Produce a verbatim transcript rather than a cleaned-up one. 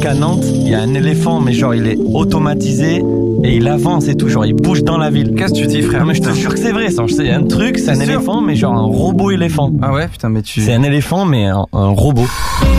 à Nantes, il y a un éléphant, mais genre il est automatisé et il avance et tout, genre il bouge dans la ville. Qu'est-ce que tu dis, frère? Non mais je te jure que c'est vrai, ça. C'est un truc, c'est un C'est sûr. éléphant, mais genre un robot éléphant. Ah ouais, putain, mais tu... C'est un éléphant, mais un, un robot.